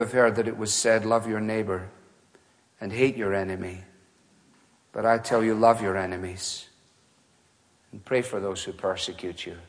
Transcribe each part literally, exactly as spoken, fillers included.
have heard that it was said, love your neighbor and hate your enemy. But I tell you, love your enemies and pray for those who persecute you.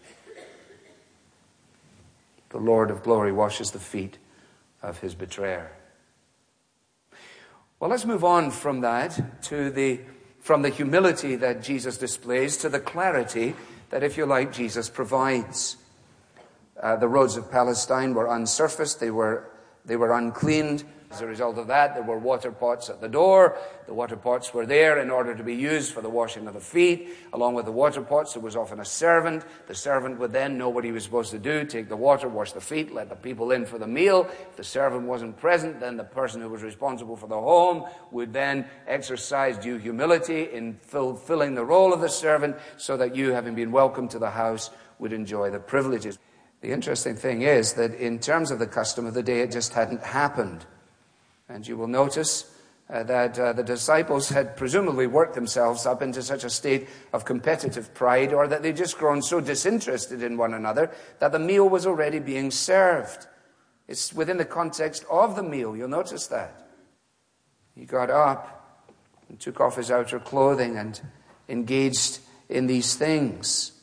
The Lord of glory washes the feet of his betrayer. Well, let's move on from that to the, from the humility that Jesus displays to the clarity that, if you like, Jesus provides. Uh, the roads of Palestine were unsurfaced. They were, they were uncleaned. As a result of that, there were water pots at the door. The water pots were there in order to be used for the washing of the feet. Along with the water pots, there was often a servant. The servant would then know what he was supposed to do, take the water, wash the feet, let the people in for the meal. If the servant wasn't present, then the person who was responsible for the home would then exercise due humility in fulfilling the role of the servant, so that you, having been welcomed to the house, would enjoy the privileges. The interesting thing is that in terms of the custom of the day, it just hadn't happened. And you will notice uh, that uh, the disciples had presumably worked themselves up into such a state of competitive pride, or that they'd just grown so disinterested in one another that the meal was already being served. It's within the context of the meal. You'll notice that. He got up and took off his outer clothing and engaged in these things.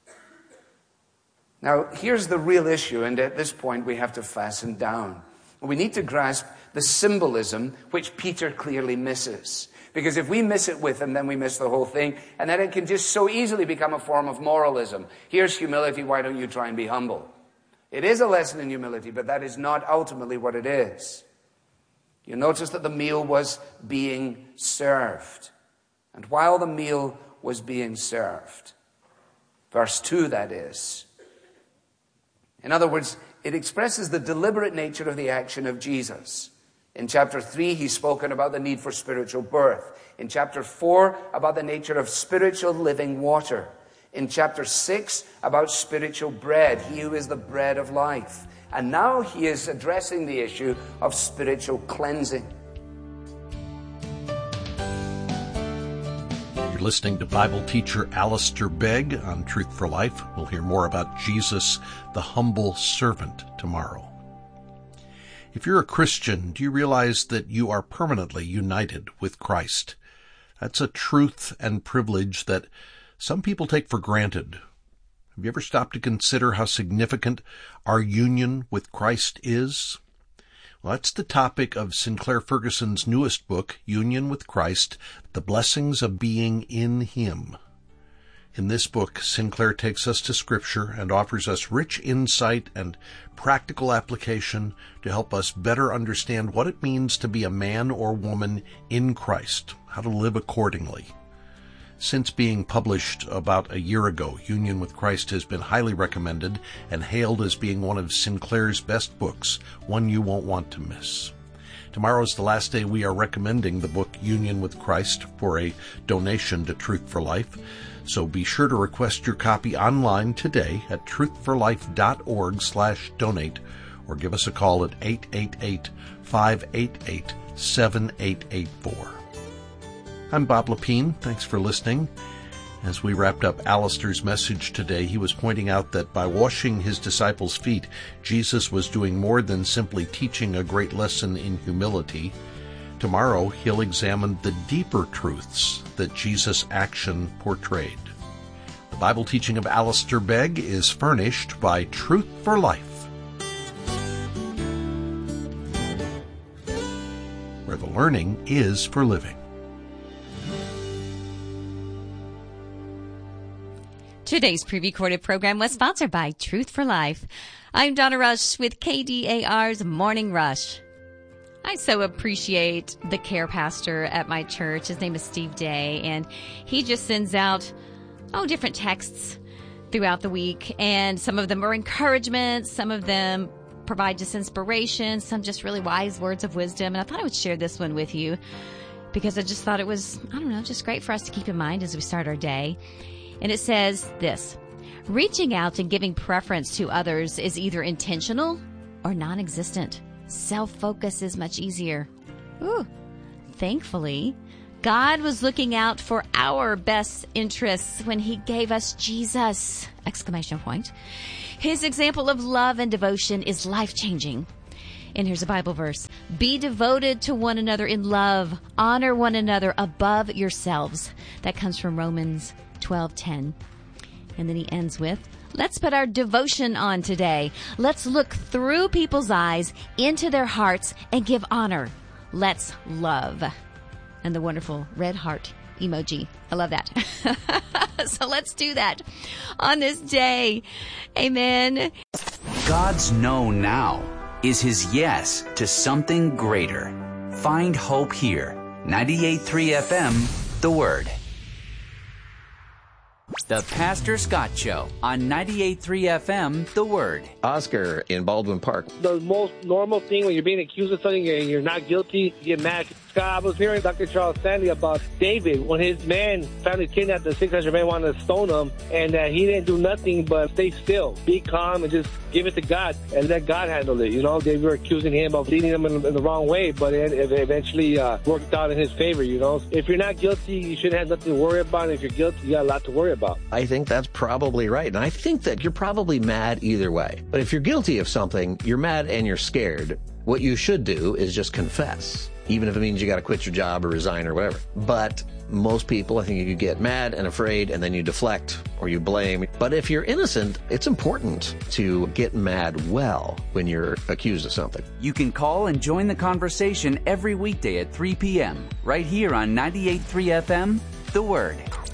Now, here's the real issue, and at this point we have to fasten down. We need to grasp the symbolism which Peter clearly misses. Because if we miss it with him, then we miss the whole thing. And then it can just so easily become a form of moralism. Here's humility, why don't you try and be humble? It is a lesson in humility, but that is not ultimately what it is. You notice that the meal was being served. And while the meal was being served, verse two that is, in other words, it expresses the deliberate nature of the action of Jesus. In chapter three, he's spoken about the need for spiritual birth. In chapter four, about the nature of spiritual living water. In chapter six, about spiritual bread, he who is the bread of life. And now he is addressing the issue of spiritual cleansing. You're listening to Bible teacher Alistair Begg on Truth for Life. We'll hear more about Jesus, the humble servant, tomorrow. If you're a Christian, do you realize that you are permanently united with Christ? That's a truth and privilege that some people take for granted. Have you ever stopped to consider how significant our union with Christ is? Well, that's the topic of Sinclair Ferguson's newest book, Union with Christ, The Blessings of Being in Him. In this book, Sinclair takes us to Scripture and offers us rich insight and practical application to help us better understand what it means to be a man or woman in Christ, how to live accordingly. Since being published about a year ago, Union with Christ has been highly recommended and hailed as being one of Sinclair's best books, one you won't want to miss. Tomorrow is the last day we are recommending the book Union with Christ for a donation to Truth for Life. So be sure to request your copy online today at truthforlife.org slash donate, or give us a call at eight eight eight, five eight eight, seven eight eight four. I'm Bob Lepine. Thanks for listening. As we wrapped up Alistair's message today, he was pointing out that by washing his disciples' feet, Jesus was doing more than simply teaching a great lesson in humility. Tomorrow, he'll examine the deeper truths that Jesus' action portrayed. The Bible teaching of Alistair Begg is furnished by Truth for Life, where the learning is for living. Today's pre-recorded program was sponsored by Truth for Life. I'm Donna Rush with K D A R's Morning Rush. I so appreciate the care pastor at my church. His name is Steve Day, and he just sends out, oh, different texts throughout the week, and some of them are encouragement, some of them provide just inspiration, some just really wise words of wisdom, and I thought I would share this one with you because I just thought it was, I don't know, just great for us to keep in mind as we start our day. And it says this: reaching out and giving preference to others is either intentional or non-existent. Self-focus is much easier. Ooh. Thankfully, God was looking out for our best interests when he gave us Jesus! Exclamation point. His example of love and devotion is life-changing. And here's a Bible verse. Be devoted to one another in love. Honor one another above yourselves. That comes from Romans twelve ten. And then he ends with, let's put our devotion on today. Let's look through people's eyes into their hearts and give honor. Let's love. And the wonderful red heart emoji. I love that. So let's do that on this day. Amen. God's no now is his yes to something greater. Find hope here. ninety-eight point three F M, The Word. The Pastor Scott Show on ninety-eight point three F M, The Word. Oscar in Baldwin Park. The most normal thing when you're being accused of something and you're not guilty, you get mad. Scott, I was hearing Doctor Charles Stanley about David when his man family kidnapped the six hundred men wanted to stone him, and uh, he didn't do nothing but stay still, be calm, and just give it to God and let God handle it. You know, they were accusing him of leading them in, in the wrong way, but it, it eventually uh, worked out in his favor. You know, if you're not guilty, you shouldn't have nothing to worry about. And if you're guilty, you got a lot to worry about. I think that's probably right. And I think that you're probably mad either way. But if you're guilty of something, you're mad and you're scared. What you should do is just confess, even if it means you got to quit your job or resign or whatever. But most people, I think you get mad and afraid and then you deflect or you blame. But if you're innocent, it's important to get mad well when you're accused of something. You can call and join the conversation every weekday at three p.m. right here on ninety-eight point three F M, The Word.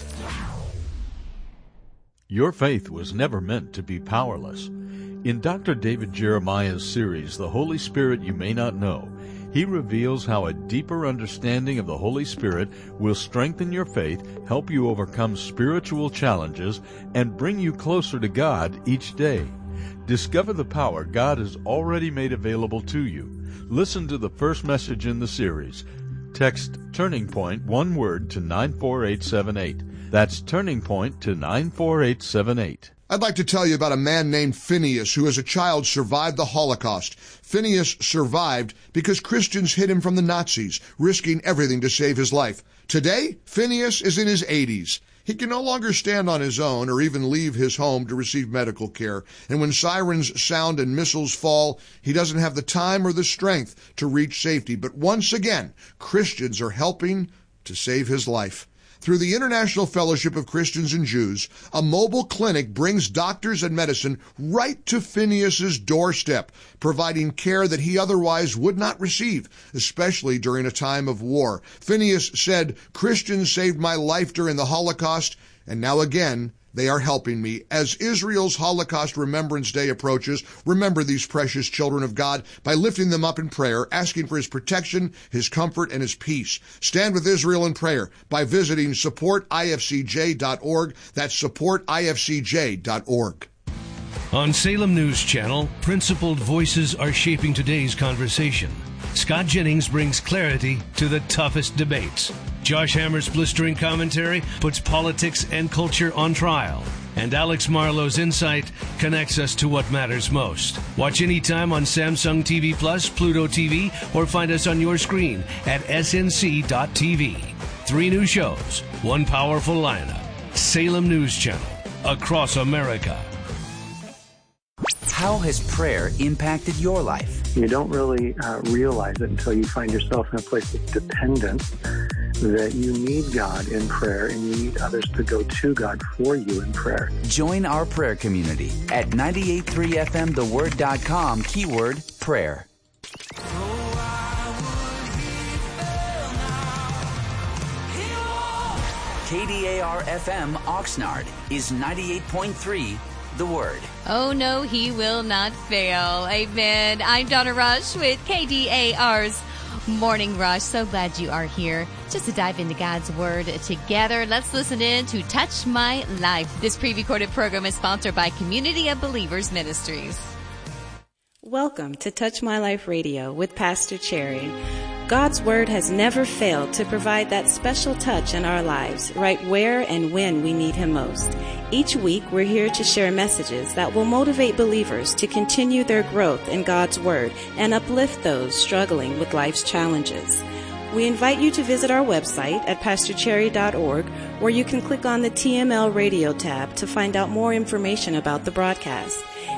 Your faith was never meant to be powerless. In Doctor David Jeremiah's series, The Holy Spirit You May Not Know, he reveals how a deeper understanding of the Holy Spirit will strengthen your faith, help you overcome spiritual challenges, and bring you closer to God each day. Discover the power God has already made available to you. Listen to the first message in the series. Text Turning Point, one word, to nine four eight seven eight. That's Turning Point to nine four eight seven eight. I'd like to tell you about a man named Phineas who as a child survived the Holocaust. Phineas survived because Christians hid him from the Nazis, risking everything to save his life. Today, Phineas is in his eighties. He can no longer stand on his own or even leave his home to receive medical care. And when sirens sound and missiles fall, he doesn't have the time or the strength to reach safety. But once again, Christians are helping to save his life. Through the International Fellowship of Christians and Jews, a mobile clinic brings doctors and medicine right to Phineas's doorstep, providing care that he otherwise would not receive, especially during a time of war. Phineas said, "Christians saved my life during the Holocaust, and now again, they are helping me." As Israel's Holocaust Remembrance Day approaches, remember these precious children of God by lifting them up in prayer, asking for his protection, his comfort, and his peace. Stand with Israel in prayer by visiting support I F C J dot org. That's support I F C J dot org. On Salem News Channel, principled voices are shaping today's conversation. Scott Jennings brings clarity to the toughest debates. Josh Hammer's blistering commentary puts politics and culture on trial. And Alex Marlowe's insight connects us to what matters most. Watch anytime on Samsung T V Plus, Pluto T V, or find us on your screen at S N C dot T V. Three new shows, one powerful lineup. Salem News Channel, across America. How has prayer impacted your life? You don't really uh, realize it until you find yourself in a place of dependence, that you need God in prayer and you need others to go to God for you in prayer. Join our prayer community at ninety-eight point three F M the word dot com, keyword prayer. K D A R F M Oxnard is ninety-eight point three The Word. Oh, no, he will not fail. Amen. I'm Donna Rush with K D A R's Morning Rush. So glad you are here just to dive into God's Word together. Let's listen in to Touch My Life. This pre-recorded program is sponsored by Community of Believers Ministries. Welcome to Touch My Life Radio with Pastor Cherry. God's Word has never failed to provide that special touch in our lives, right where and when we need Him most. Each week, we're here to share messages that will motivate believers to continue their growth in God's Word and uplift those struggling with life's challenges. We invite you to visit our website at pastor cherry dot org, where you can click on the T M L Radio tab to find out more information about the broadcast.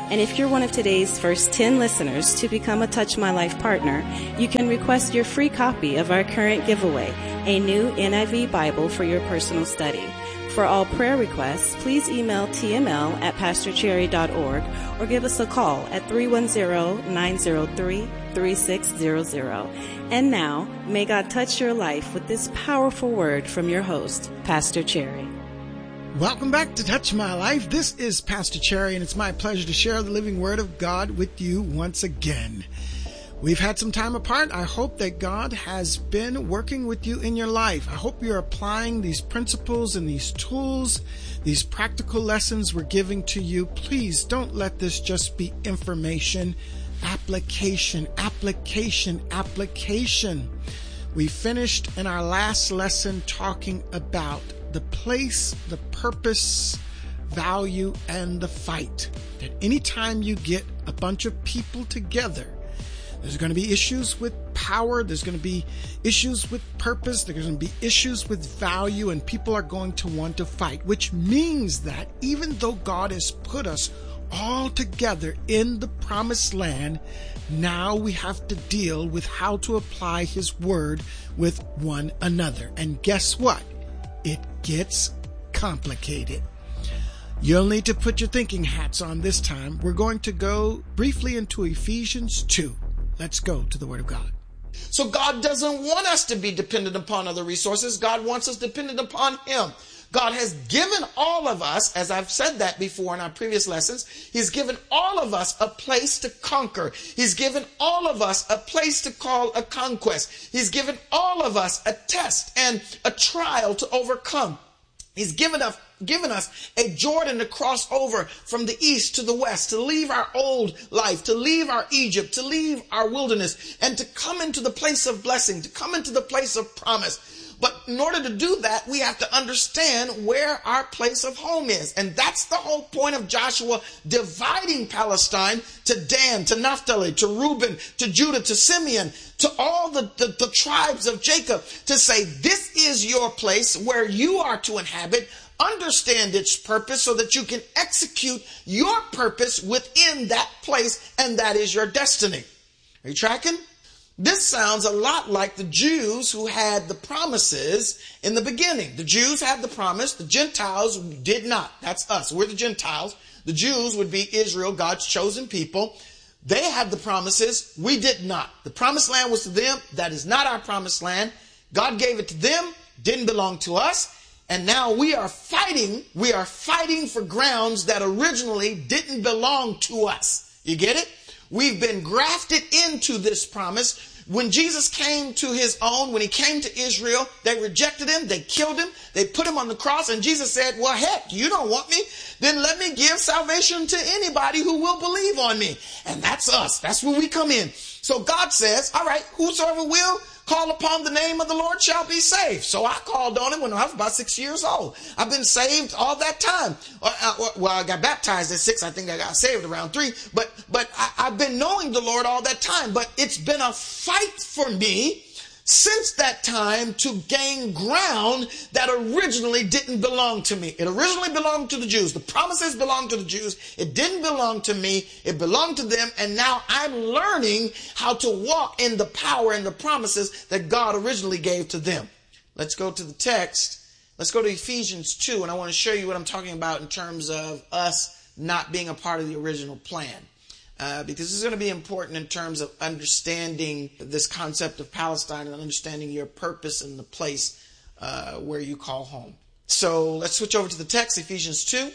And if you're one of today's first ten listeners to become a Touch My Life partner, you can request your free copy of our current giveaway, a new N I V Bible for your personal study. For all prayer requests, please email T M L at pastor cherry dot org or give us a call at three one zero, nine zero three, three six zero zero. And now, may God touch your life with this powerful word from your host, Pastor Cherry. Welcome back to Touch My Life. This is Pastor Cherry, and it's my pleasure to share the living word of God with you once again. We've had some time apart. I hope that God has been working with you in your life. I hope you're applying these principles and these tools, these practical lessons we're giving to you. Please don't let this just be information. Application, application, application. We finished in our last lesson talking about the place, the purpose, value, and the fight. That anytime you get a bunch of people together, there's going to be issues with power, there's going to be issues with purpose, there's going to be issues with value, and people are going to want to fight, which means that even though God has put us all together in the promised land, now we have to deal with how to apply His word with one another. And guess what? It gets complicated. You'll need to put your thinking hats on this time. We're going to go briefly into Ephesians two. Let's go to the Word of God. So God doesn't want us to be dependent upon other resources. God wants us dependent upon Him. God has given all of us, as I've said that before in our previous lessons, He's given all of us a place to conquer. He's given all of us a place to call a conquest. He's given all of us a test and a trial to overcome. He's given us, given us a Jordan to cross over from the east to the west, to leave our old life, to leave our Egypt, to leave our wilderness, and to come into the place of blessing, to come into the place of promise. But in order to do that, we have to understand where our place of home is. And that's the whole point of Joshua dividing Palestine to Dan, to Naphtali, to Reuben, to Judah, to Simeon, to all the, the, the tribes of Jacob, to say, this is your place where you are to inhabit. Understand its purpose so that you can execute your purpose within that place, and that is your destiny. Are you tracking? This sounds a lot like the Jews who had the promises in the beginning. The Jews had the promise. The Gentiles did not. That's us. We're the Gentiles. The Jews would be Israel, God's chosen people. They had the promises. We did not. The promised land was to them. That is not our promised land. God gave it to them. Didn't belong to us. And now we are fighting. We are fighting for grounds that originally didn't belong to us. You get it? We've been grafted into this promise. When Jesus came to His own, when He came to Israel, they rejected Him, they killed Him, they put Him on the cross, and Jesus said, well, heck, you don't want me? Then let me give salvation to anybody who will believe on me. And that's us. That's where we come in. So God says, all right, whosoever will call upon the name of the Lord shall be saved. So I called on Him when I was about six years old. I've been saved all that time. Well, I got baptized at six. I think I got saved around three. But but I, I've been knowing the Lord all that time. But it's been a fight for me since that time to gain ground that originally didn't belong to me. It originally belonged to the Jews. The promises belonged to the Jews. It didn't belong to me. It belonged to them. And now I'm learning how to walk in the power and the promises that God originally gave to them. Let's go to the text. Let's go to Ephesians two. And I want to show you what I'm talking about in terms of us not being a part of the original plan. Uh, because this is going to be important in terms of understanding this concept of Palestine and understanding your purpose in the place uh, where you call home. So let's switch over to the text, Ephesians two.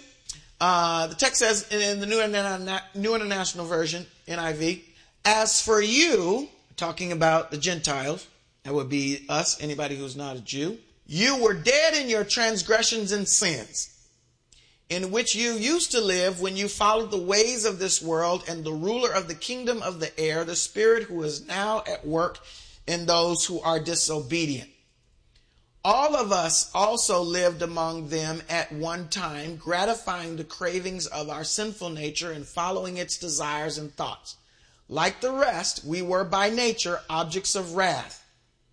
Uh, the text says in the New, New International Version, N I V, as for you, talking about the Gentiles, that would be us, anybody who's not a Jew, you were dead in your transgressions and sins, in which you used to live when you followed the ways of this world and the ruler of the kingdom of the air, the spirit who is now at work in those who are disobedient. All of us also lived among them at one time, gratifying the cravings of our sinful nature and following its desires and thoughts. Like the rest, we were by nature objects of wrath.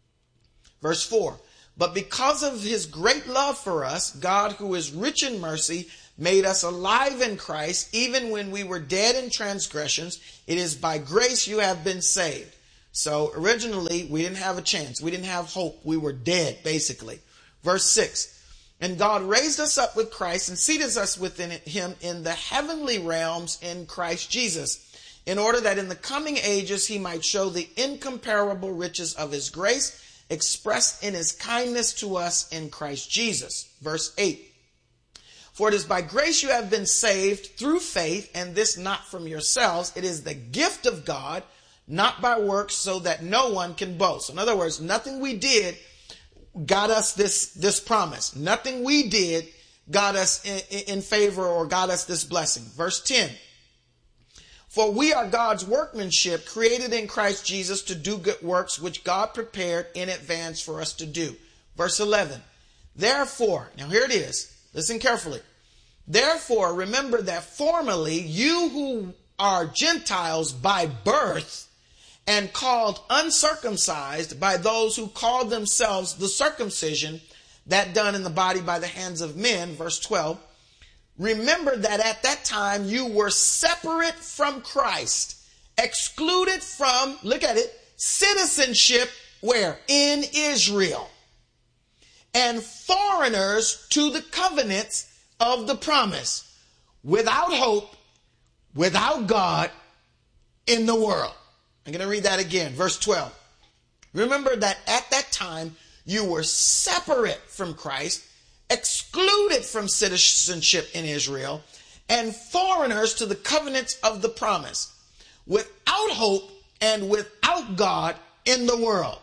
Verse four, but because of His great love for us, God, who is rich in mercy, made us alive in Christ, even when we were dead in transgressions. It is by grace you have been saved. So originally, we didn't have a chance. We didn't have hope. We were dead, basically. Verse six. And God raised us up with Christ and seated us within him in the heavenly realms in Christ Jesus, in order that in the coming ages he might show the incomparable riches of his grace expressed in his kindness to us in Christ Jesus. Verse eight. For it is by grace you have been saved through faith, and this not from yourselves. It is the gift of God, not by works, so that no one can boast. In other words, nothing we did got us this, this promise. Nothing we did got us in, in favor or got us this blessing. Verse ten. For we are God's workmanship, created in Christ Jesus to do good works, which God prepared in advance for us to do. Verse eleven. Therefore, now here it is. Listen carefully. Therefore, remember that formerly you who are Gentiles by birth and called uncircumcised by those who call themselves the circumcision, that done in the body by the hands of men, verse twelve. Remember that at that time you were separate from Christ, excluded from, look at it, citizenship, where? In Israel, and foreigners to the covenants of the promise, without hope, without God in the world. I'm going to read that again. Verse twelve. Remember that at that time you were separate from Christ, excluded from citizenship in Israel, and foreigners to the covenants of the promise, without hope and without God in the world.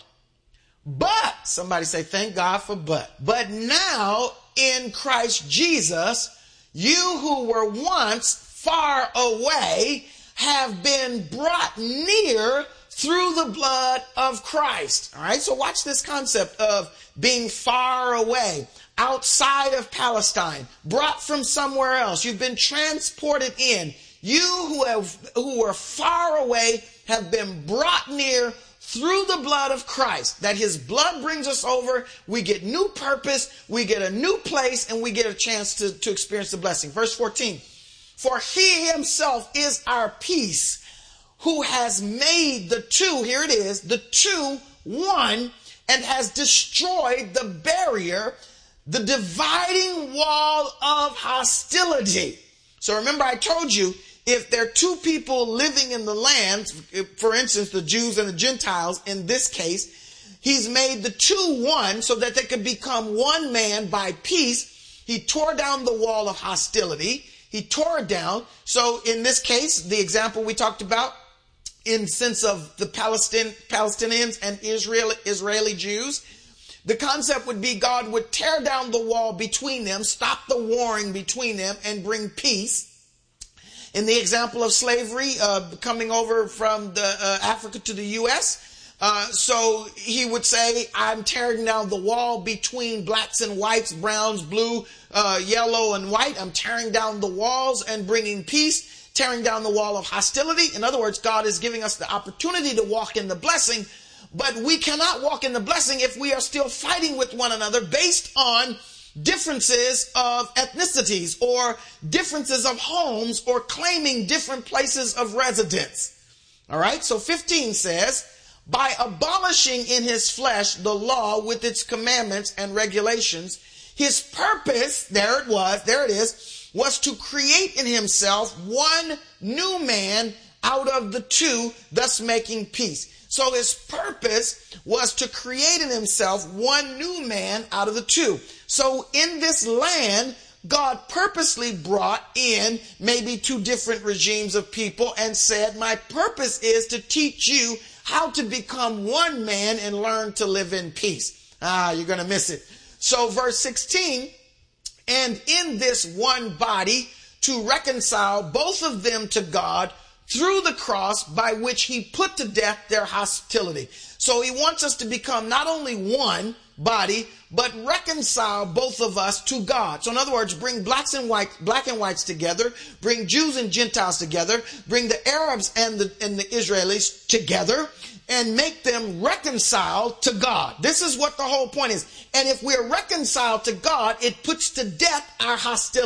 But, somebody say, thank God for but. But now in Christ Jesus, you who were once far away have been brought near through the blood of Christ. All right, so watch this concept of being far away, outside of Palestine, brought from somewhere else. You've been transported in. You who have who were far away have been brought near through the blood of Christ. That his blood brings us over. We get new purpose. We get a new place, and we get a chance to, to experience the blessing. Verse fourteen. For he himself is our peace, who has made the two, here it is, the two one, and has destroyed the barrier, the dividing wall of hostility. So remember, I told you, if there are two people living in the land, for instance, the Jews and the Gentiles, in this case, he's made the two one so that they could become one man by peace. He tore down the wall of hostility. He tore it down. So in this case, the example we talked about, in sense of the Palestine, Palestinians and Israel, Israeli Jews, the concept would be God would tear down the wall between them, stop the warring between them, and bring peace. In the example of slavery, uh, coming over from the uh, Africa to the U S, uh, so he would say, I'm tearing down the wall between blacks and whites, browns, blue, uh, yellow, and white. I'm tearing down the walls and bringing peace, tearing down the wall of hostility. In other words, God is giving us the opportunity to walk in the blessing, but we cannot walk in the blessing if we are still fighting with one another based on differences of ethnicities or differences of homes or claiming different places of residence. All right. So fifteen says, by abolishing in his flesh the law with its commandments and regulations, his purpose, there it was, there it is, was to create in himself one new man out of the two, thus making peace. So his purpose was to create in himself one new man out of the two. So in this land, God purposely brought in maybe two different regimes of people and said, my purpose is to teach you how to become one man and learn to live in peace. Ah, you're going to miss it. So verse sixteen, and in this one body to reconcile both of them to God through the cross, by which he put to death their hostility. So he wants us to become not only one body, but reconcile both of us to God. So in other words, bring blacks and white, black and whites together, bring Jews and Gentiles together, bring the Arabs and the, and the Israelis together, and make them reconciled to God. This is what the whole point is. And if we're reconciled to God, it puts to death our hostility.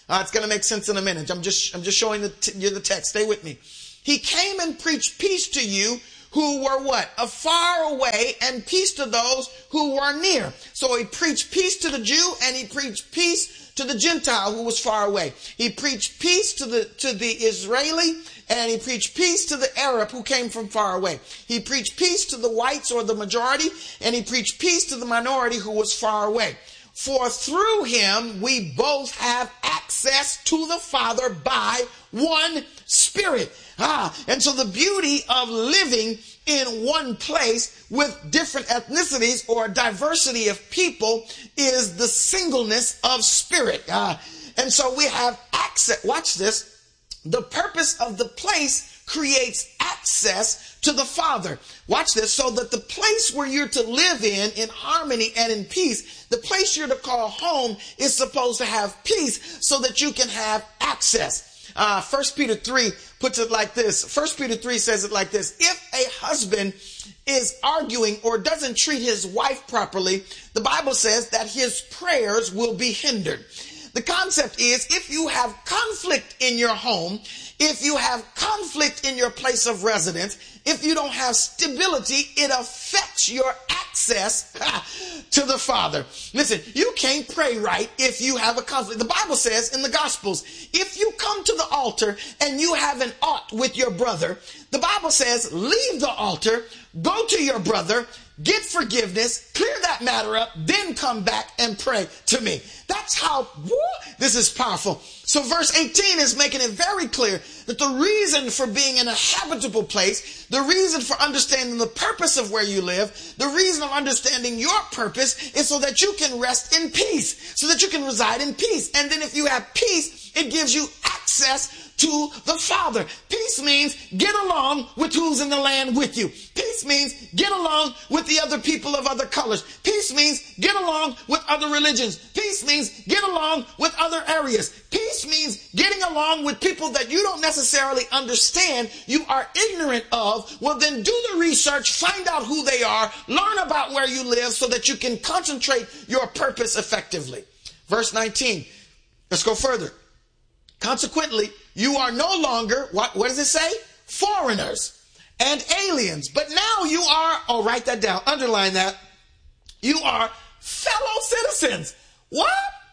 Uh, it's going to make sense in a minute. I'm just, I'm just showing the t- you the text. Stay with me. He came and preached peace to you who were what? Afar away, and peace to those who were near. So he preached peace to the Jew, and he preached peace to the Gentile who was far away. He preached peace to the, to the Israeli, and he preached peace to the Arab who came from far away. He preached peace to the whites or the majority, and he preached peace to the minority who was far away. For through him we both have access to the Father by one Spirit. Ah, and so the beauty of living in one place with different ethnicities or diversity of people is the singleness of spirit. Ah, and so we have access. Watch this. The purpose of the place creates access to the Father. Watch this. So that the place where you're to live in, in harmony and in peace, the place you're to call home is supposed to have peace so that you can have access. Uh, First Peter three puts it like this. First Peter three says it like this. If a husband is arguing or doesn't treat his wife properly, the Bible says that his prayers will be hindered. The concept is if you have conflict in your home, if you have conflict in your place of residence, if you don't have stability, it affects your access ha, to the Father. Listen, you can't pray right if you have a conflict. The Bible says in the Gospels, if you come to the altar and you have an ought with your brother, the Bible says, leave the altar, go to your brother, get forgiveness, clear that matter up, then come back and pray to me. That's how, woo, this is powerful. So verse eighteen is making it very clear that the reason for being in a habitable place, the reason for understanding the purpose of where you live, the reason of understanding your purpose is so that you can rest in peace, so that you can reside in peace. And then if you have peace, it gives you access to the Father. Peace means get along with who's in the land with you. Peace means get along with the other people of other colors. Peace means get along with other religions. Peace means get along with other areas. Peace means getting along with people that you don't necessarily understand, you are ignorant of. Well, then do the research, find out who they are, learn about where you live so that you can concentrate your purpose effectively. Verse nineteen, let's go further. Consequently, you are no longer, what, what does it say? Foreigners and aliens. But now you are, oh, write that down, underline that. You are fellow citizens. What?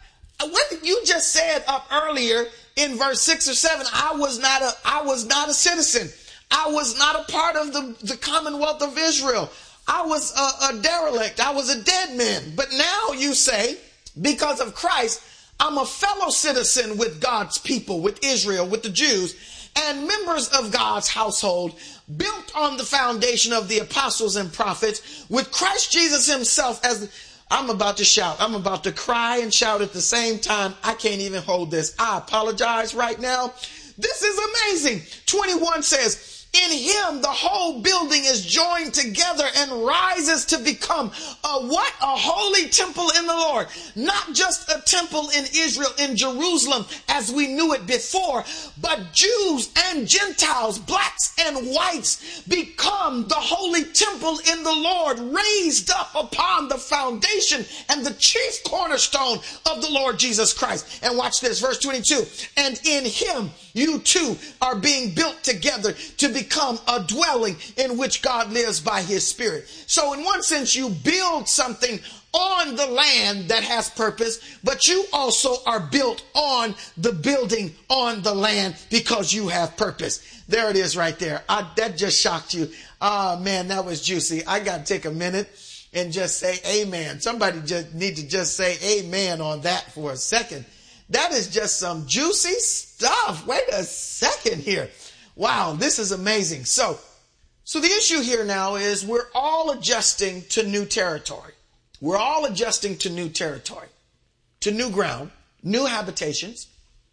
What you just said up earlier in verse six or seven, I was not a, I was not a citizen. I was not a part of the, the Commonwealth of Israel. I was a, a derelict. I was a dead man. But now you say, because of Christ, I'm a fellow citizen with God's people, with Israel, with the Jews, and members of God's household, built on the foundation of the apostles and prophets, with Christ Jesus himself as the, I'm about to shout. I'm about to cry and shout at the same time. I can't even hold this. I apologize right now. This is amazing. twenty-one says, in him, the whole building is joined together and rises to become a what? A holy temple in the Lord. Not just a temple in Israel, in Jerusalem, as we knew it before, but Jews and Gentiles, blacks and whites, become the holy temple in the Lord, raised up upon the foundation and the chief cornerstone of the Lord Jesus Christ. And watch this, verse twenty-two. And in him, you too are being built together to become a dwelling in which God lives by his Spirit. So in one sense, you build something on the land that has purpose, but you also are built on the building on the land because you have purpose. There it is right there. I, that just shocked you. Oh man, that was juicy. I got to take a minute and just say amen. Somebody just need to just say amen on that for a second. That is just some juicy stuff. Wait a second here. Wow, this is amazing. So, so the issue here now is we're all adjusting to new territory. We're all adjusting to new territory, to new ground, new habitations.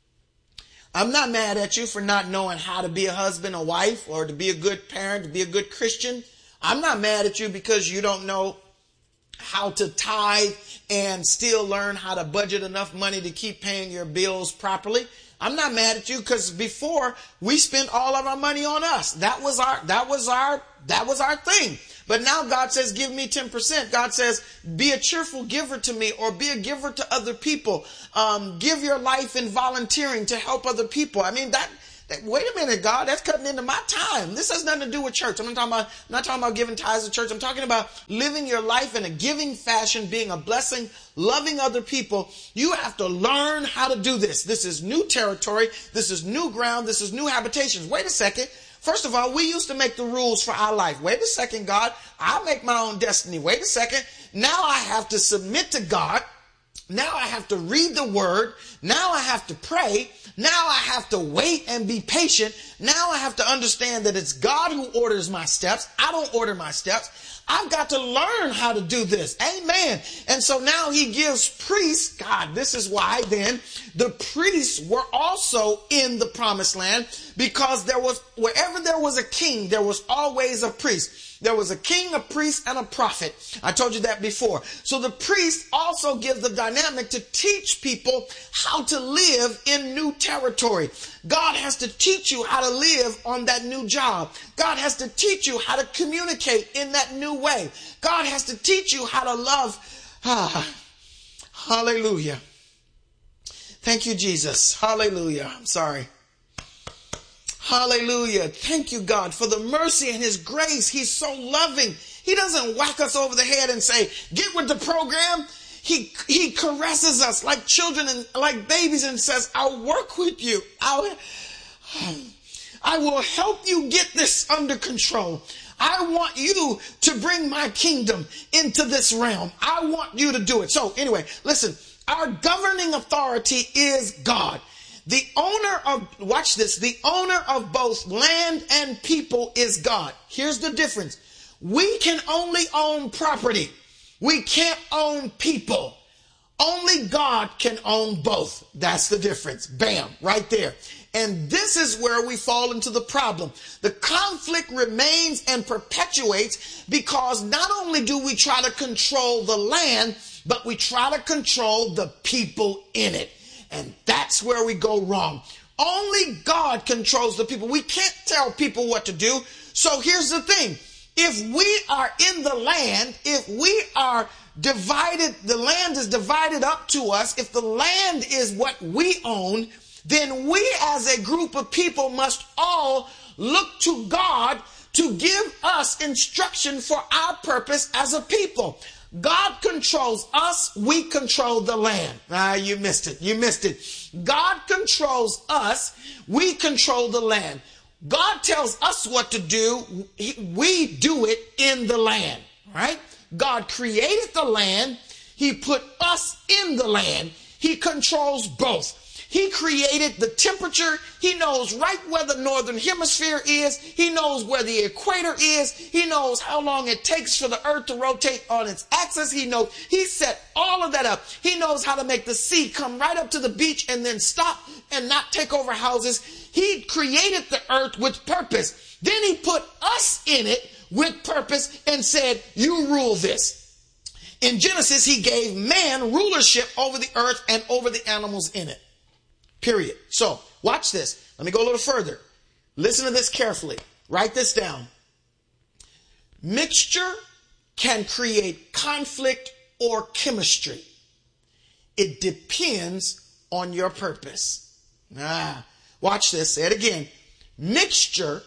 I'm not mad at you for not knowing how to be a husband, a wife, or to be a good parent, to be a good Christian. I'm not mad at you because you don't know how to tithe and still learn how to budget enough money to keep paying your bills properly. I'm not mad at you because before we spent all of our money on us. That was our, that was our That was our thing. But now God says, give me ten percent. God says, be a cheerful giver to me, or be a giver to other people. Um, give your life in volunteering to help other people. I mean, that, that, wait a minute, God, that's cutting into my time. This has nothing to do with church. I'm not talking about, I'm not talking about giving tithes to church. I'm talking about living your life in a giving fashion, being a blessing, loving other people. You have to learn how to do this. This is new territory. This is new ground. This is new habitations. Wait a second. First of all, we used to make the rules for our life. Wait a second, God. I'll make my own destiny. Wait a second. Now I have to submit to God. Now I have to read the word. Now I have to pray. Now I have to wait and be patient. Now I have to understand that it's God who orders my steps. I don't order my steps. I've got to learn how to do this. Amen. And so now he gives priests. God, this is why then the priests were also in the promised land, because there was, wherever there was a king, there was always a priest. There was a king, a priest, and a prophet. I told you that before. So the priest also gives the dynamic to teach people how to live in new territory. God has to teach you how to live on that new job. God has to teach you how to communicate in that new way. God has to teach you how to love. Ah, hallelujah. Thank you, Jesus. Hallelujah. I'm sorry. Hallelujah. Thank you, God, for the mercy and his grace. He's so loving. He doesn't whack us over the head and say, get with the program. He, he caresses us like children and like babies and says, I'll work with you. I'll, I will help you get this under control. I want you to bring my kingdom into this realm. I want you to do it. So anyway, listen, our governing authority is God. The owner of, watch this, the owner of both land and people is God. Here's the difference. We can only own property. We can't own people. Only God can own both. That's the difference. Bam, right there. And this is where we fall into the problem. The conflict remains and perpetuates because not only do we try to control the land, but we try to control the people in it. And that's where we go wrong. Only God controls the people. We can't tell people what to do. So here's the thing. If we are in the land, if we are divided, the land is divided up to us, if the land is what we own, then we as a group of people must all look to God to give us instruction for our purpose as a people. God controls us. We control the land. Ah, you missed it. You missed it. God controls us. We control the land. God tells us what to do. We do it in the land, right? God created the land. He put us in the land. He controls both. He created the temperature. He knows right where the northern hemisphere is. He knows where the equator is. He knows how long it takes for the earth to rotate on its axis. He knows, he set all of that up. He knows how to make the sea come right up to the beach and then stop and not take over houses. He created the earth with purpose. Then he put us in it with purpose and said, you rule this. In Genesis, he gave man rulership over the earth and over the animals in it. Period. So, watch this. Let me go a little further. Listen to this carefully. Write this down. Mixture can create conflict or chemistry. It depends on your purpose. Ah, watch this. Say it again. Mixture,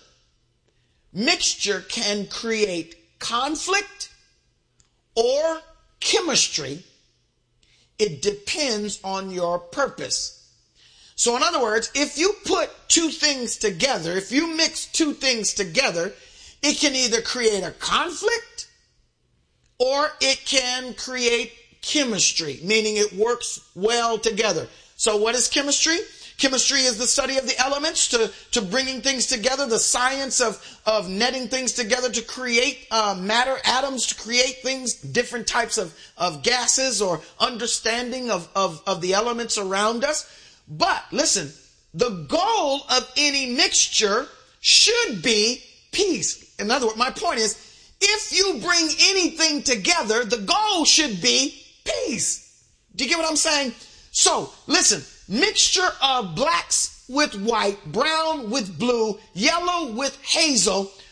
mixture can create conflict or chemistry. It depends on your purpose. So in other words, if you put two things together, if you mix two things together, it can either create a conflict or it can create chemistry, meaning it works well together. So what is chemistry? Chemistry is the study of the elements to, to bringing things together, the science of, of netting things together to create uh, matter, atoms, to create things, different types of, of gases or understanding of, of, of the elements around us. But listen, the goal of any mixture should be peace. In other words, my point is, if you bring anything together, the goal should be peace. Do you get what I'm saying? So listen, mixture of blacks with white, brown with blue, yellow with hazel.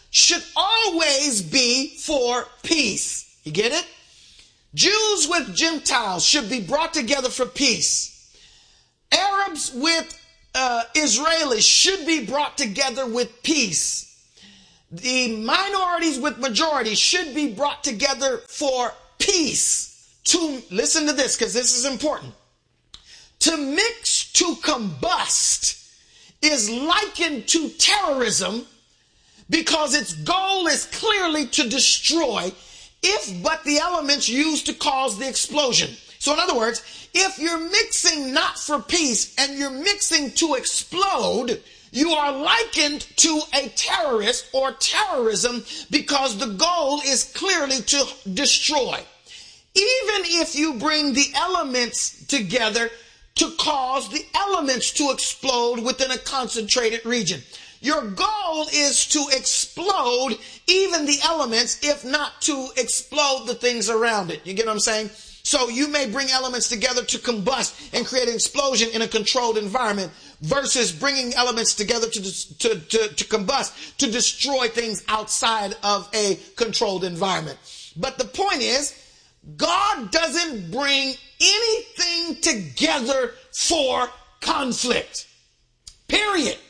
should always be for peace. You get it? Jews with Gentiles should be brought together for peace. Arabs with uh, Israelis should be brought together with peace. The minorities with majorities should be brought together for peace. To, listen to this, because this is important. To mix, to combust is likened to terrorism because its goal is clearly to destroy, if but the elements used to cause the explosion. So in other words, if you're mixing not for peace and you're mixing to explode, you are likened to a terrorist or terrorism because the goal is clearly to destroy. Even if you bring the elements together to cause the elements to explode within a concentrated region. Your goal is to explode even the elements, if not to explode the things around it. You get what I'm saying? So you may bring elements together to combust and create an explosion in a controlled environment versus bringing elements together to, to, to, to combust, to destroy things outside of a controlled environment. But the point is, God doesn't bring anything together for conflict. Period.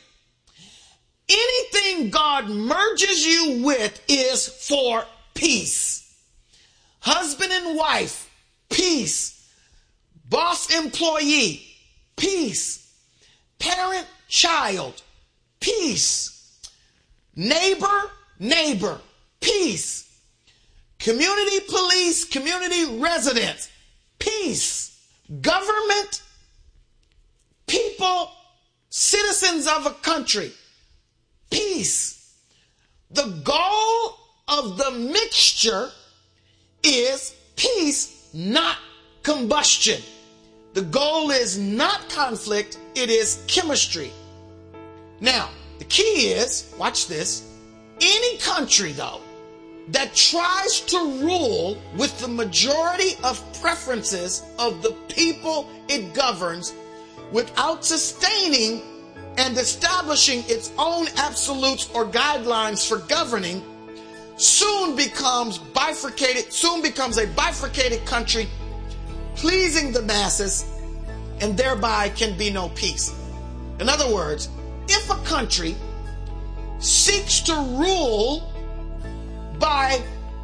Anything God merges you with is for peace. Husband and wife, peace. Boss employee, peace. Parent child, peace. Neighbor neighbor, peace. Community police, community residents, peace. Government, people, citizens of a country, peace. The goal of the mixture is peace, not combustion. The goal is not conflict, it is chemistry. Now, the key is, watch this, any country, though, that tries to rule with the majority of preferences of the people it governs without sustaining and establishing its own absolutes or guidelines for governing soon becomes bifurcated, soon becomes a bifurcated country, pleasing the masses, and thereby can be no peace. In other words, if a country seeks to rule by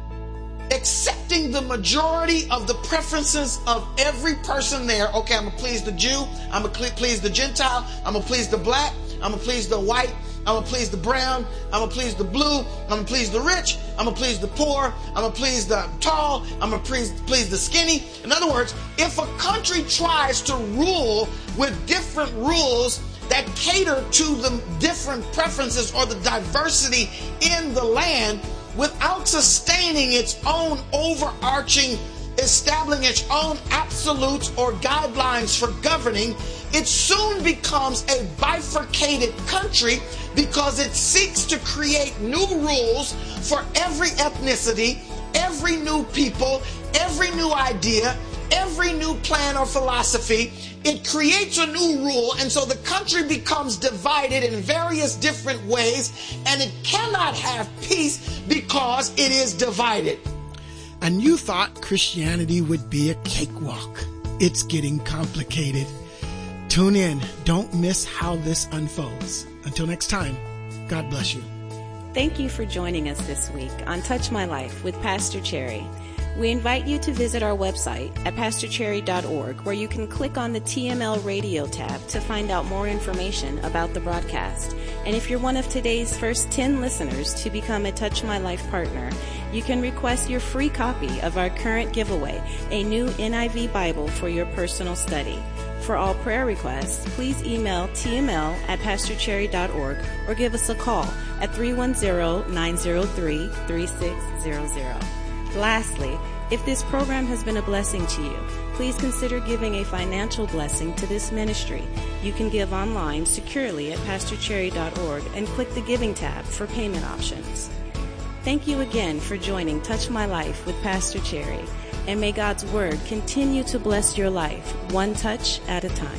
accepting the majority of the preferences of every person there, okay, I'm gonna please the Jew, I'm gonna please the Gentile, I'm gonna please the black, I'm gonna please the white, I'm gonna please the brown, I'm gonna please the blue, I'm gonna please the rich, I'm gonna please the poor, I'm gonna please the tall, I'm gonna please, please the skinny. In other words, if a country tries to rule with different rules that cater to the different preferences or the diversity in the land without sustaining its own overarching, establishing its own absolutes or guidelines for governing, it soon becomes a bifurcated country because it seeks to create new rules for every ethnicity, every new people, every new idea, every new plan or philosophy. It creates a new rule, and so the country becomes divided in various different ways, and it cannot have peace because it is divided. And you thought Christianity would be a cakewalk. It's getting complicated. Tune in. Don't miss how this unfolds. Until next time, God bless you. Thank you for joining us this week on Touch My Life with Pastor Cherry. We invite you to visit our website at pastor cherry dot org, where you can click on the T M L Radio tab to find out more information about the broadcast. And if you're one of today's first ten listeners to become a Touch My Life partner, you can request your free copy of our current giveaway, a new N I V Bible for your personal study. For all prayer requests, please email T M L at pastor cherry dot org or give us a call at three one zero, nine zero three, three six zero zero. Lastly, if this program has been a blessing to you, please consider giving a financial blessing to this ministry. You can give online securely at pastor cherry dot org and click the Giving tab for payment options. Thank you again for joining Touch My Life with Pastor Cherry, and may God's Word continue to bless your life, one touch at a time.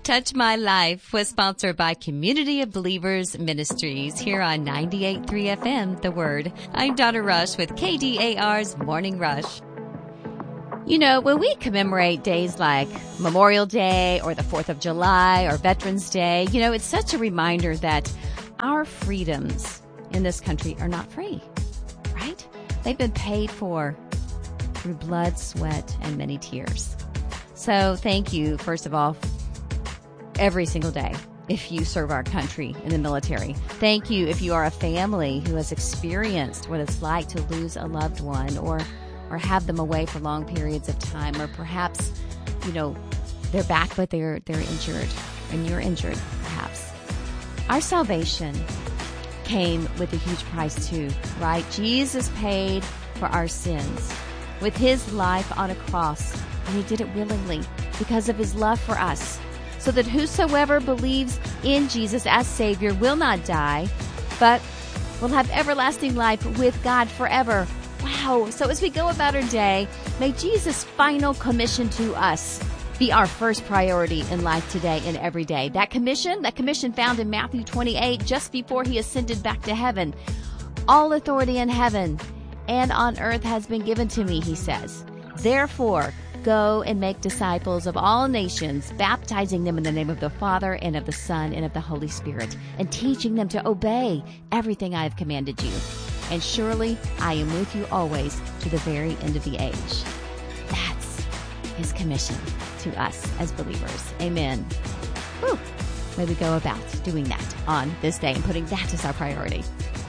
Touch My Life was sponsored by Community of Believers Ministries here on ninety-eight point three F M, The Word. I'm Donna Rush with K D A R's Morning Rush. You know, when we commemorate days like Memorial Day or the fourth of July or Veterans Day, you know, it's such a reminder that our freedoms in this country are not free, right? They've been paid for through blood, sweat, and many tears. So thank you, first of all, every single day if you serve our country in the military. Thank you if you are a family who has experienced what it's like to lose a loved one or or have them away for long periods of time, or perhaps, you know, they're back but they're they're injured and you're injured perhaps. Our salvation came with a huge price too, right? Jesus paid for our sins with his life on a cross, and he did it willingly because of his love for us, so that whosoever believes in Jesus as Savior will not die, but will have everlasting life with God forever. Wow. So as we go about our day, may Jesus' final commission to us be our first priority in life today and every day. That commission, that commission found in Matthew twenty-eight, just before he ascended back to heaven. All authority in heaven and on earth has been given to me, he says. Therefore, go and make disciples of all nations, baptizing them in the name of the Father and of the Son and of the Holy Spirit, and teaching them to obey everything I have commanded you. And surely I am with you always to the very end of the age. That's his commission to us as believers. Amen. Whew. May we go about doing that on this day and putting that as our priority.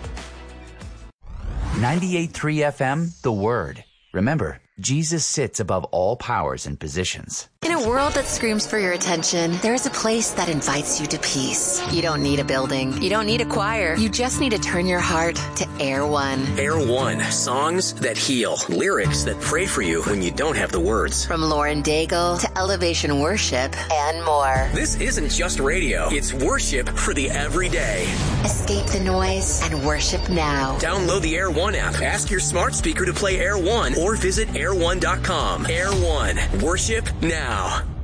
ninety-eight point three F M, The Word. Remember, Jesus sits above all powers and positions. In a world that screams for your attention, there is a place that invites you to peace. You don't need a building. You don't need a choir. You just need to turn your heart to Air One. Air One. Songs that heal. Lyrics that pray for you when you don't have the words. From Lauren Daigle to Elevation Worship and more. This isn't just radio. It's worship for the everyday. Escape the noise and worship now. Download the Air One app. Ask your smart speaker to play Air One or visit air one dot com. Air One. Worship now.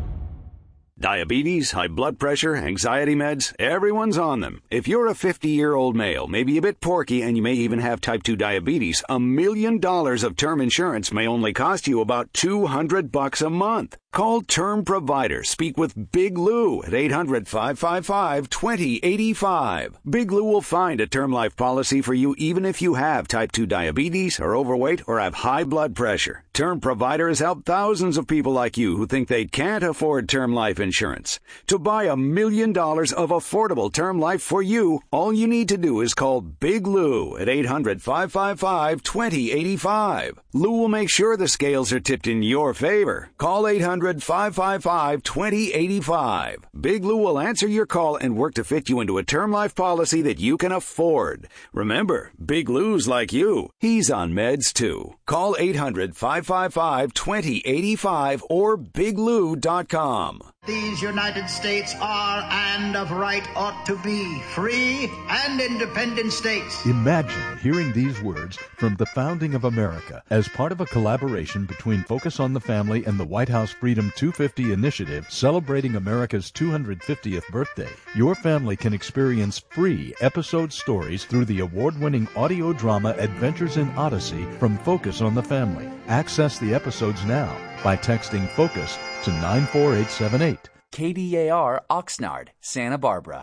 Diabetes, high blood pressure, anxiety meds, everyone's on them. If you're a fifty-year-old male, maybe a bit porky, and you may even have type two diabetes, a million dollars of term insurance may only cost you about two hundred bucks a month. Call Term Provider. Speak with Big Lou at eight hundred, five five five, two zero eight five. Big Lou will find a term life policy for you even if you have type two diabetes, are overweight, or have high blood pressure. Term Provider has helped thousands of people like you who think they can't afford term life insurance. To buy a million dollars of affordable term life for you, all you need to do is call Big Lou at eight hundred, five five five, two zero eight five. Lou will make sure the scales are tipped in your favor. Call eight hundred, five five five, two zero eight five. Big Lou will answer your call and work to fit you into a term life policy that you can afford. Remember, Big Lou's like you. He's on meds too. Call eight hundred, five five five, two zero eight five or big lou dot com. These United States are and of right ought to be free and independent states. Imagine hearing these words from the founding of America as part of a collaboration between Focus on the Family and the White House Freedom two fifty initiative celebrating America's two hundred fiftieth birthday. Your family can experience free episode stories through the award-winning audio drama Adventures in Odyssey from Focus on the Family. Access the episodes now by texting FOCUS to nine four eight seven eight. K D A R Oxnard, Santa Barbara.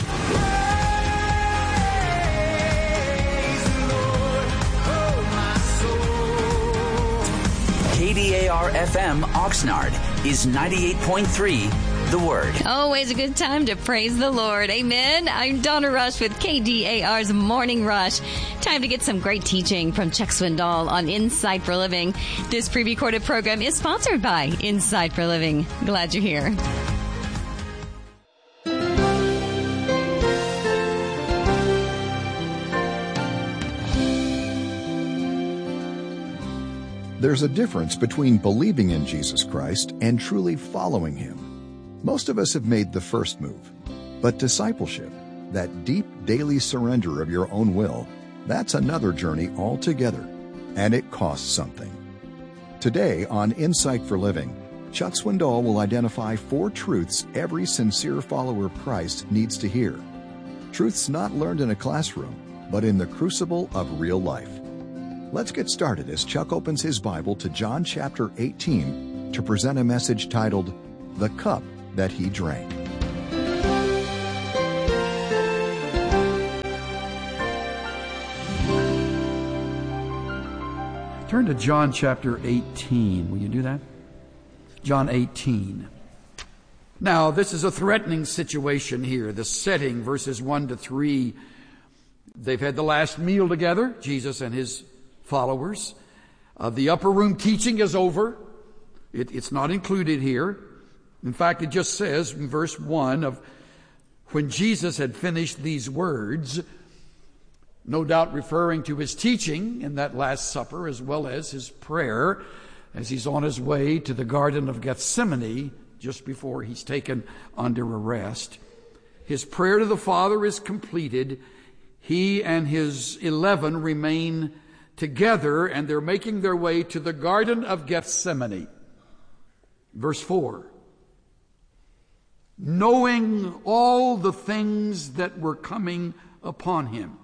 K D A R F M Oxnard is ninety-eight point three, The Word. Always a good time to praise the Lord. Amen. I'm Donna Rush with K D A R's Morning Rush. Time to get some great teaching from Chuck Swindoll on Insight for Living. This pre-recorded program is sponsored by Insight for Living. Glad you're here. There's a difference between believing in Jesus Christ and truly following Him. Most of us have made the first move. But discipleship, that deep daily surrender of your own will, that's another journey altogether, and it costs something. Today on Insight for Living, Chuck Swindoll will identify four truths every sincere follower of Christ needs to hear. Truths not learned in a classroom, but in the crucible of real life. Let's get started as Chuck opens his Bible to John chapter eighteen to present a message titled, The Cup That He Drank. Turn to John chapter eighteen. Will you do that? John eighteen. Now, this is a threatening situation here. The setting, verses one to three, they've had the last meal together, Jesus and his followers. Uh, the upper room teaching is over. It, it's not included here. In fact, it just says in verse one of when Jesus had finished these words, no doubt referring to his teaching in that Last Supper as well as his prayer as he's on his way to the Garden of Gethsemane just before he's taken under arrest. His prayer to the Father is completed. He and his eleven remain together, and they're making their way to the Garden of Gethsemane. Verse four. Knowing all the things that were coming upon him.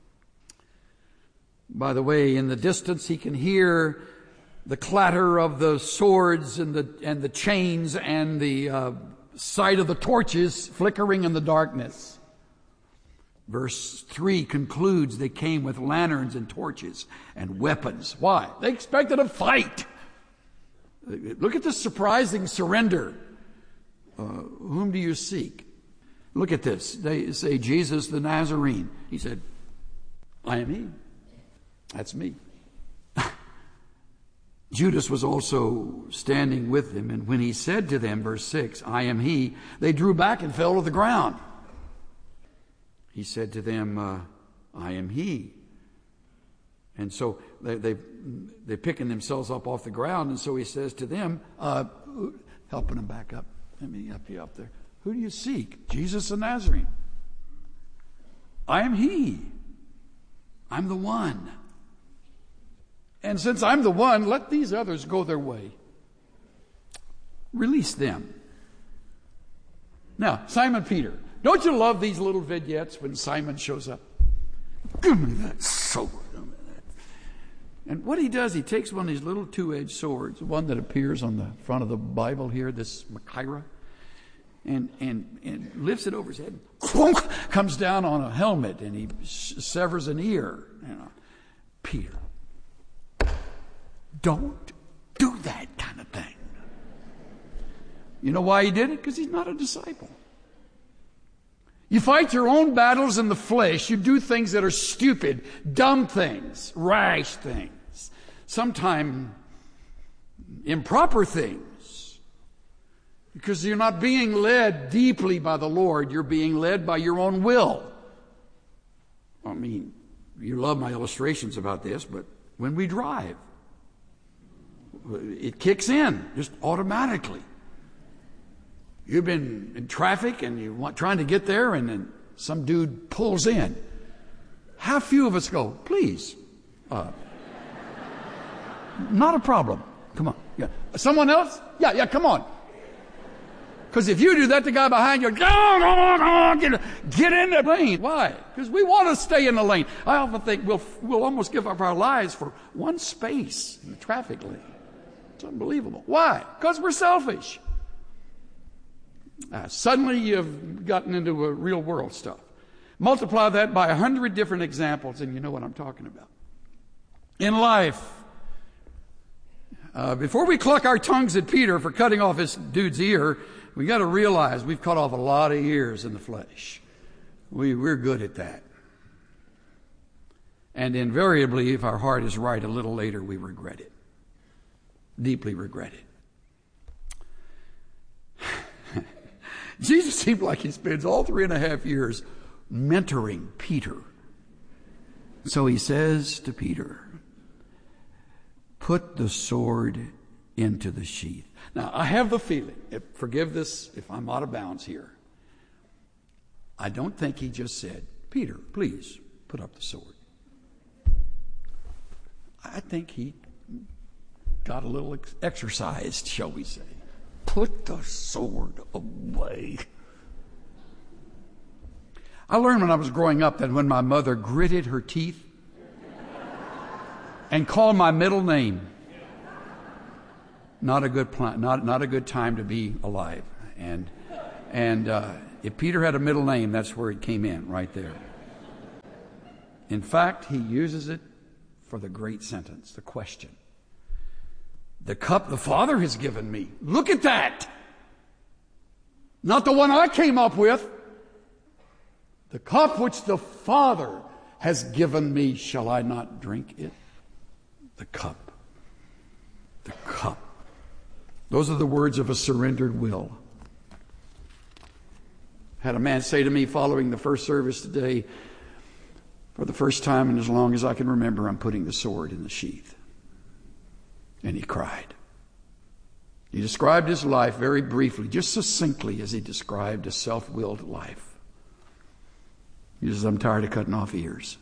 By the way, in the distance he can hear the clatter of the swords and the and the chains and the uh, sight of the torches flickering in the darkness. Verse three concludes they came with lanterns and torches and weapons. Why? They expected a fight. Look at this surprising surrender. Uh, whom do you seek? Look at this. They say, Jesus the Nazarene. He said, I am he. That's me. Judas was also standing with them, and when he said to them, verse six, I am he, they drew back and fell to the ground. He said to them, uh, I am he. And so they, they, they're picking themselves up off the ground, and so he says to them, uh, helping them back up. Let me help you up there. Who do you seek? Jesus the Nazarene. I am he. I'm the one. And since I'm the one, let these others go their way. Release them. Now, Simon Peter. Don't you love these little vignettes when Simon shows up? Give me that sword. And what he does, he takes one of these little two-edged swords, one that appears on the front of the Bible here, this Machaira, and, and, and lifts it over his head, comes down on a helmet, and he severs an ear. You know, Peter. Don't do that kind of thing. You know why he did it? Because he's not a disciple. You fight your own battles in the flesh. You do things that are stupid, dumb things, rash things, sometimes improper things. Because you're not being led deeply by the Lord. You're being led by your own will. I mean, you love my illustrations about this, but when we drive, it kicks in just automatically. You've been in traffic and you're trying to get there, and then some dude pulls in. How few of us go, please? Uh, not a problem. Come on. Yeah. Someone else? Yeah, yeah, come on. Because if you do that, the guy behind you, go on, go on, go on, get, get in the lane. Why? Because we want to stay in the lane. I often think we'll, we'll almost give up our lives for one space in the traffic lane. It's unbelievable. Why? Because we're selfish. Uh, suddenly you've gotten into a real world stuff. Multiply that by a hundred different examples and you know what I'm talking about. In life, uh, before we cluck our tongues at Peter for cutting off this dude's ear, we got to realize we've cut off a lot of ears in the flesh. We, we're good at that. And invariably, if our heart is right, a little later we regret it. Deeply regret it. Jesus seemed like he spends all three and a half years mentoring Peter. So he says to Peter, put the sword into the sheath. Now, I have the feeling, if, forgive this if I'm out of bounds here, I don't think he just said, Peter, please put up the sword. I think he got a little ex- exercised, shall we say. Put the sword away. I learned when I was growing up that when my mother gritted her teeth and called my middle name, not a good plan, not not a good time to be alive. And and uh, if Peter had a middle name, that's where it came in, right there. In fact, he uses it for the great sentence, the question. The cup the Father has given me. Look at that. Not the one I came up with. The cup which the Father has given me, shall I not drink it? The cup. The cup. Those are the words of a surrendered will. Had a man say to me following the first service today, for the first time in as long as I can remember, I'm putting the sword in the sheath. And he cried. He described his life very briefly, just succinctly as he described a self-willed life. He says, I'm tired of cutting off ears.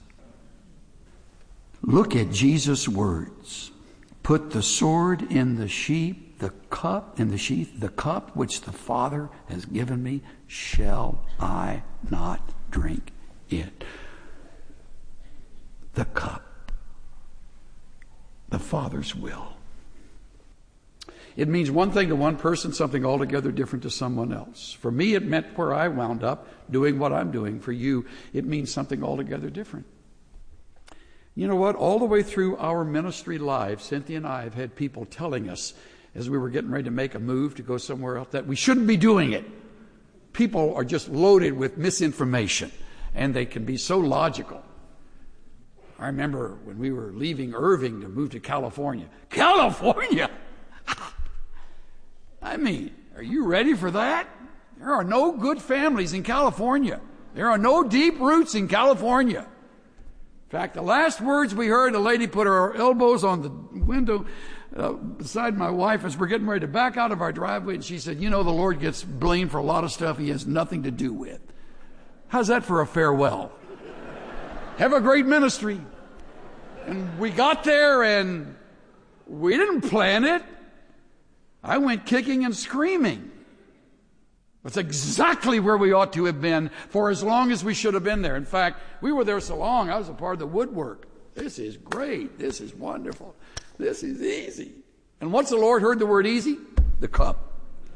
Look at Jesus' words. Put the sword in the sheath, the cup in the sheath, the cup which the Father has given me, shall I not drink it? The cup. The Father's will. It means one thing to one person, something altogether different to someone else. For me, it meant where I wound up doing what I'm doing. For you, it means something altogether different. You know what? All the way through our ministry lives, Cynthia and I have had people telling us as we were getting ready to make a move to go somewhere else that we shouldn't be doing it. People are just loaded with misinformation, and they can be so logical. I remember when we were leaving Irving to move to California. California! I mean, are you ready for that? There are no good families in California. There are no deep roots in California. In fact, the last words we heard, a lady put her elbows on the window uh, beside my wife as we're getting ready to back out of our driveway, and she said, you know, the Lord gets blamed for a lot of stuff he has nothing to do with. How's that for a farewell? Have a great ministry. And we got there, and we didn't plan it. I went kicking and screaming. That's exactly where we ought to have been for as long as we should have been there. In fact, we were there so long, I was a part of the woodwork. This is great. This is wonderful. This is easy. And once the Lord heard the word easy, the cup.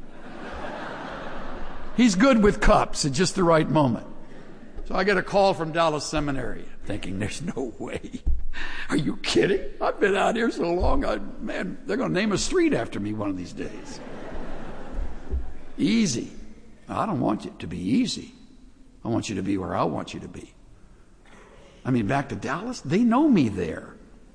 He's good with cups at just the right moment. So I get a call from Dallas Seminary, thinking, there's no way. Are you kidding? I've been out here so long, I, man, they're going to name a street after me one of these days. Easy. I don't want it to be easy. I want you to be where I want you to be. I mean, back to Dallas? They know me there.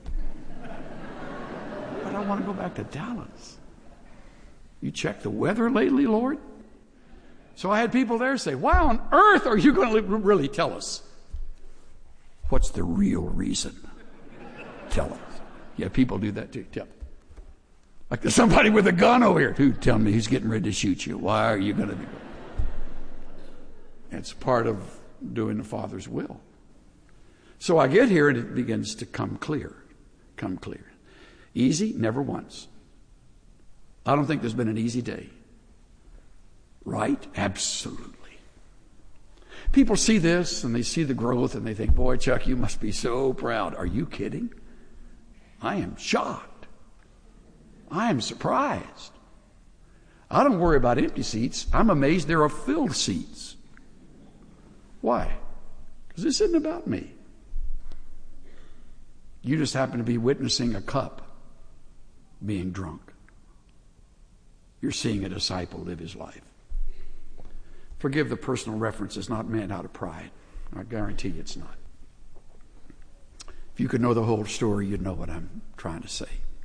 But I want to go back to Dallas. You checked the weather lately, Lord? So I had people there say, why on earth are you going to really tell us? What's the real reason? Tell us. Yeah, people do that too. Tell. Like there's somebody with a gun over here. Who tell me he's getting ready to shoot you? Why are you going to do it? It's part of doing the Father's will. So I get here and it begins to come clear. Come clear. Easy? Never once. I don't think there's been an easy day. Right? Absolutely. People see this and they see the growth and they think, boy, Chuck, you must be so proud. Are you kidding? I am shocked. I am surprised. I don't worry about empty seats. I'm amazed there are filled seats. Why? Because this isn't about me. You just happen to be witnessing a cup being drunk. You're seeing a disciple live his life. Forgive the personal reference. It's not meant out of pride. I guarantee you it's not. If you could know the whole story, you'd know what I'm trying to say.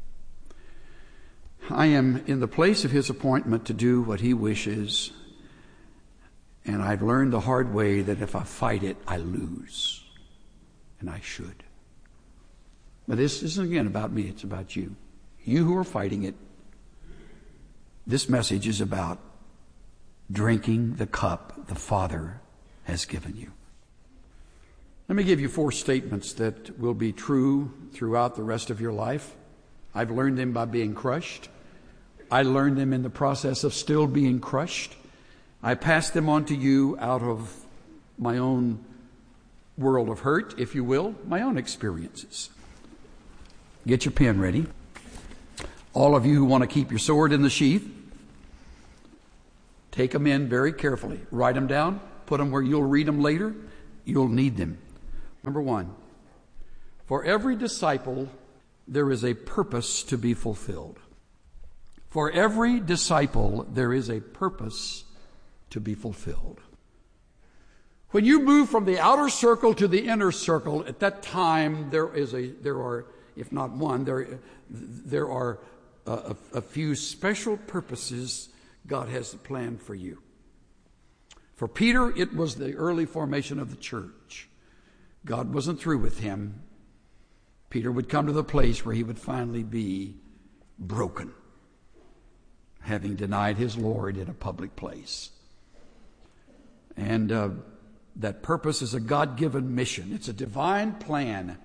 I am in the place of his appointment to do what he wishes, and I've learned the hard way that if I fight it, I lose. And I should. But this isn't again about me, it's about you. You who are fighting it. This message is about drinking the cup the Father has given you. Let me give you four statements that will be true throughout the rest of your life. I've learned them by being crushed. I learned them in the process of still being crushed. I pass them on to you out of my own world of hurt, if you will, my own experiences. Get your pen ready. All of you who want to keep your sword in the sheath, take them in very carefully. Write them down. Put them where you'll read them later. You'll need them. Number one, for every disciple, there is a purpose to be fulfilled. For every disciple, there is a purpose to be fulfilled. When you move from the outer circle to the inner circle, at that time there is a there are, if not one, there there are a, a, a few special purposes God has planned for you. For Peter, it was the early formation of the church. God wasn't through with him. Peter would come to the place where he would finally be broken, having denied his Lord in a public place. And uh, that purpose is a God-given mission. It's a divine plan.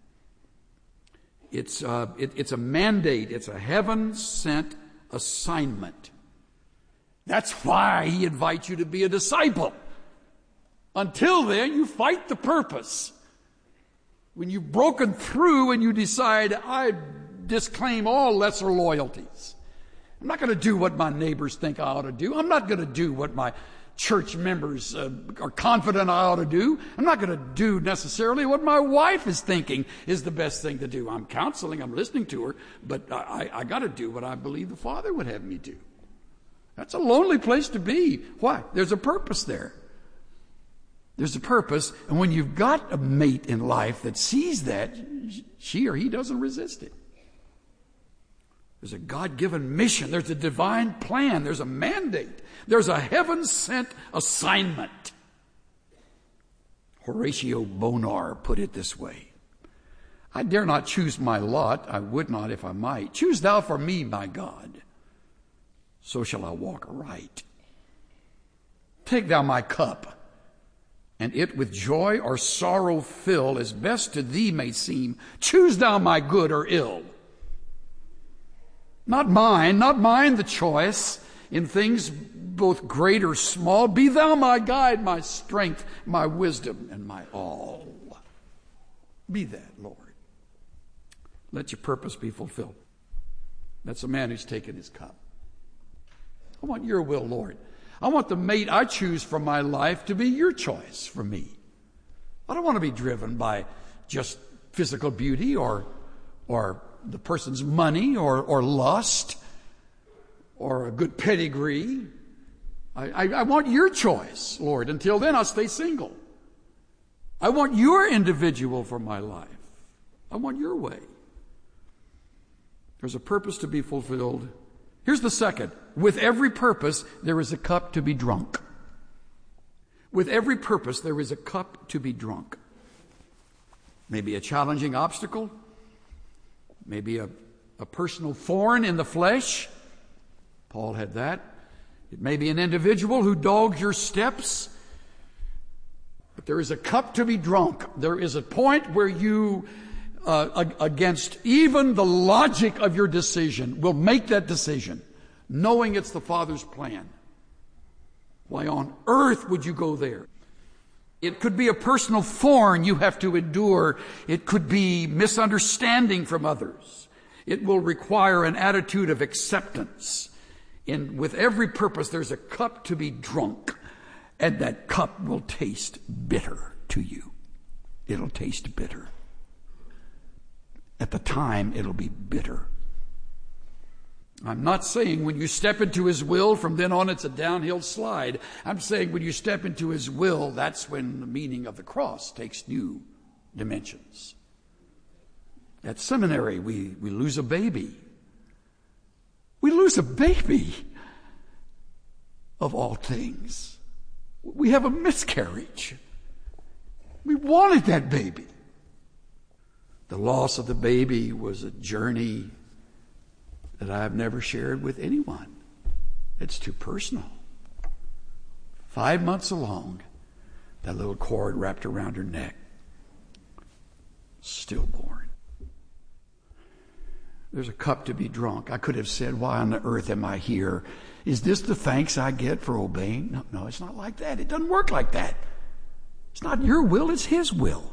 It's, uh, it, it's a mandate. It's a heaven-sent assignment. That's why he invites you to be a disciple. Until then, you fight the purpose. When you've broken through and you decide, I disclaim all lesser loyalties. I'm not going to do what my neighbors think I ought to do. I'm not going to do what my church members uh, are confident I ought to do. I'm not going to do necessarily what my wife is thinking is the best thing to do. I'm counseling, I'm listening to her, but I, I, I got to do what I believe the Father would have me do. That's a lonely place to be. Why? There's a purpose there. There's a purpose, and when you've got a mate in life that sees that, she or he doesn't resist it. There's a God-given mission. There's a divine plan. There's a mandate. There's a heaven-sent assignment. Horatio Bonar put it this way: I dare not choose my lot. I would not if I might. Choose thou for me, my God. So shall I walk aright. Take thou my cup, and it with joy or sorrow fill, as best to thee may seem. Choose thou my good or ill. Not mine, not mine the choice, in things both great or small. Be thou my guide, my strength, my wisdom, and my all. Be that, Lord. Let your purpose be fulfilled. That's a man who's taken his cup. I want your will, Lord. I want the mate I choose for my life to be your choice for me. I don't want to be driven by just physical beauty or or the person's money or, or lust or a good pedigree. I, I, I want your choice, Lord. Until then, I'll stay single. I want your individual for my life. I want your way. There's a purpose to be fulfilled. Here's the second. With every purpose, there is a cup to be drunk. With every purpose, there is a cup to be drunk. Maybe a challenging obstacle. Maybe a, a personal thorn in the flesh. Paul had that. It may be an individual who dogs your steps. But there is a cup to be drunk. There is a point where you, uh, against even the logic of your decision, will make that decision, knowing it's the Father's plan. Why on earth would you go there? It could be a personal thorn you have to endure. It could be misunderstanding from others. It will require an attitude of acceptance. And with every purpose, there's a cup to be drunk. And that cup will taste bitter to you. It'll taste bitter. At the time, it'll be bitter. I'm not saying when you step into His will, from then on it's a downhill slide. I'm saying when you step into His will, that's when the meaning of the cross takes new dimensions. At seminary, we, we lose a baby. We lose a baby, of all things. We have a miscarriage. We wanted that baby. The loss of the baby was a journey that I've never shared with anyone. It's too personal. Five months along, that little cord wrapped around her neck. Stillborn. There's a cup to be drunk. I could have said, why on earth am I here? Is this the thanks I get for obeying? No, no, it's not like that. It doesn't work like that. It's not your will, it's His will.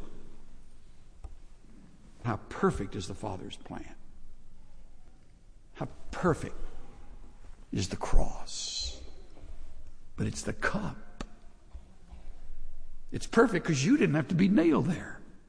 How perfect is the Father's plan? How perfect is the cross? But it's the cup. It's perfect because you didn't have to be nailed there.